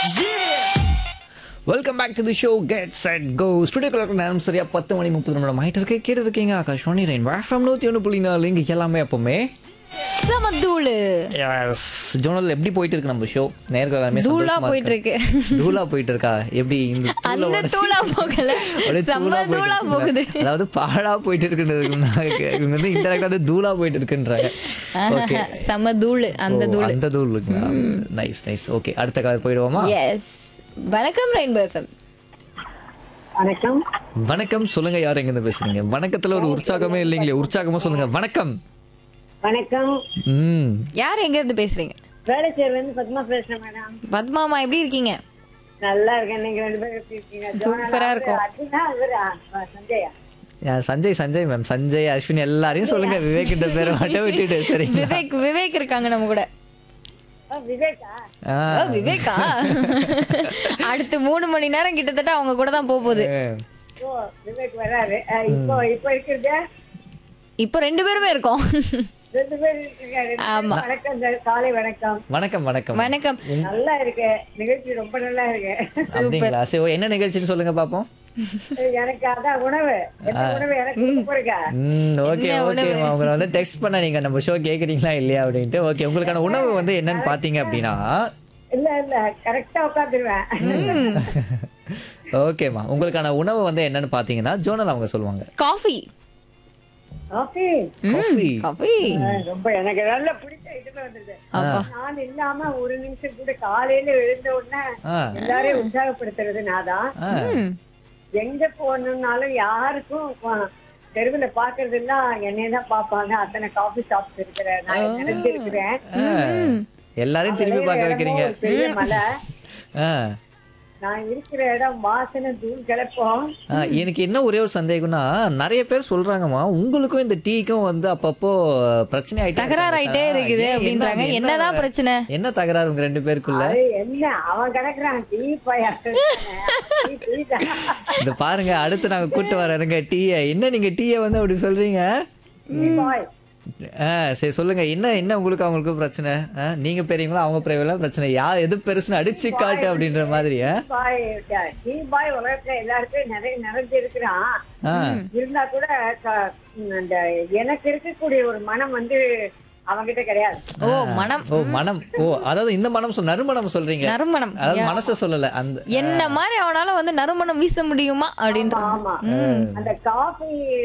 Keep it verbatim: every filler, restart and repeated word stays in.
Welcome back to the show get set go ஸ்டுடியோக்குள்ள நேரம் சரியா பத்து மணி முப்பது நிமிடம் ஆகிட்டு இருக்கு. கேட்டு இருக்கீங்க ஆகாஷ்வாணி ரெயின் வேஃபம் நூற்றி ஒன்று புள்ளி நாலு இங்கே எல்லாமே எப்பவுமே சமதூளு எஸ். ஜோனல் எப்படி போயிட்டு இருக்கு நம்ம ஷோ? நேர்கள் எல்லாமே தூளா சந்தோஷமா போயிட்டு இருக்கு. தூளா போயிட்டு இருக்கா? எப்படி இந்த தூளை அந்த உடைச்சு- தூளா போகல, அப்படியே செம்ம தூளா தூளா போயிட்டு போகுது. இருக்கு. அதாவது பாழா போயிட்டு இருக்குன்றதுக்கு முன்னாடி இவங்க வந்து இன்டெரக்டா வந்து தூளா போயிட்டு இருக்குன்றாங்க. ஓகே, செம்ம தூளு, அந்த தூளு. அந்த தூள் இருக்குங்களா? Nice nice. ஓகே, அடுத்த கால் போயிடுவோமா? எஸ். வணக்கம் ரெயின்போ எஃப்எம். வணக்கம். வணக்கம், சொல்லுங்க. யார் எங்க இருந்து பேசுறீங்க? வணக்கத்துல ஒரு உற்சாகமே இல்லைங்களே, உற்சாகமா சொல்லுங்க. வணக்கம். வணக்கம். ம் யார் எங்க இருந்து பேசுறீங்க? வேலைச்சேர்ல இருந்து பத்மா பேசுறேன் மேடம். பத்மாமா எப்படி இருக்கீங்க? நல்லா இருக்கேன். நீங்க ரெண்டு பேரும் எப்படி இருக்கீங்க? சூப்பரா இருக்கும். அதுதான் அவரா சஞ்சயா? யார்? சஞ்சய் சஞ்சய் மேம், சஞ்சய் அஸ்வின் எல்லாரையும் சொல்லுங்க. விவேக் என்ற பேரை மட்டும் விட்டுட்டு சரிங்களா? விவேக் விவேக் இருக்காங்க நம்ம கூட. ஓ, விவேகா? ஆ. ஓ, விவேக்கா? அடுத்து மூணு மணி நேரம் கிட்டத்தட்ட அவங்க கூட தான் போக போகுது. ஓ, விவேக் வராரு. அஹ், இப்போ இப்போ இருக்கிறது இப்போ ரெண்டு பேருமே இருக்கோம். ரெண்டு பேரும் இருக்கீங்க. ரெண்டு பேரும் ஆமா. வணக்கம் சார். காலை வணக்கம். வணக்கம் வணக்கம். வணக்கம். நல்லா இருக்கு நிகழ்ச்சி, ரொம்ப நல்லா இருக்கு. அப்படிங்களா? சரி, என்ன நிகழ்ச்சின்னு சொல்லுங்க பாப்போம். எனக்கு அதான் உணவு. என்ன உணவு எனக்கு கொடுக்க போறீங்க? ம் ஓகே என்ன ஓகே. உணவு? உங்களை வந்து டெக்ஸ்ட் பண்ண நீங்க நம்ம ஷோ கேக்குறீங்களா இல்லையா அப்படின்ட்டு. ஓகே, உங்களுக்கான உணவு வந்து என்னன்னு பாத்தீங்க அப்படின்னா, இல்ல இல்ல கரெக்டா உட்காந்துருவேன். ஓகேம்மா, உங்களுக்கான உணவு வந்து என்னன்னு பாத்தீங்கன்னா ஜோனல் அவங்க சொல்லுவாங்க. காஃபி. காஃபி. காஃபி. காஃபி. ரொம்ப எனக்கு நல்ல பிடிச்ச இதுல வந்துருது. அப்பா. நான் இல்லாம ஒரு நிமிஷம் கூட காலையில எழுந்த உடனே ஆ. எல்லாரையும் உற்சாகப்படுத்துறது நான் தான். ஆ. ம். எங்க போகணும்னாலும் யாருக்கும் ப- தெருவுல பாக்குறது எல்லாம் என்னையதான் பாப்பாங்க. அத்தனை காஃபி ஷாப்ஸ் இருக்கிறேன், நான் நினைஞ்சிருக்கிறேன். ஆ. எல்லாரையும் திரும்பி பார்க்க வைக்கிறீங்க. ஒரு பெரிய மலை. ஆ. நான் இருக்கிற இடம் வாசனை தூள் கிளப்போம். ஆ, எனக்கு என்ன ஒரே ஒரு சந்தேகம்னா, நிறைய பேர் சொல்றாங்கம்மா உங்களுக்கும் இந்த டீக்கும் வந்து அப்பப்போ பிரச்சனை ஆயிட்டே தகராறு ஆயிட்டே இருக்குது ஏன், அப்படின்றாங்க. என்ன- என்னதான் பிரச்சனை? என்ன தகராறு உங்க ரெண்டு பேருக்குள்ள? அது என்ன அவன் கிடக்குறான் டீ பையா. இந்த பாருங்க, அடுத்து நாங்க கூட்டு வர்றோங்க டீயை. என்ன நீங்க டீயை வந்து அப்படி சொல்றீங்க? ஆ சரி, சொல்லுங்க. என்ன என்ன உங்களுக்கு அவங்களுக்கு பிரச்சனை? ஆ, நீங்க பெரியவங்களா அவங்க பெரியவங்களா பிரச்சனை? யார் எது பெருசுன்னு அடிச்சு காட்டு அப்படின்ற மாதிரி? ஆ? பாய் டீ பாய் உலகத்துல எல்லாருக்கும் நிறைய நிறைஞ்சு இருக்கிறான். ஆ. இருந்தா கூட க- அந்த எனக்கு இருக்கக்கூடிய ஒரு மனம் வந்து அவங்கிட்ட கிடையாது. ஓ, மனம். ஓ மனம். ஓ, அதாவது இந்த மனம் சொல் நறுமணம் சொல்றீங்க. நறுமணம். அதாவது மனசை சொல்லல. அந்த என்ன மாதிரி அவனால வந்து நறுமணம் வீச முடியுமா அப்படின்ற. ஆமா. அந்த காஃபி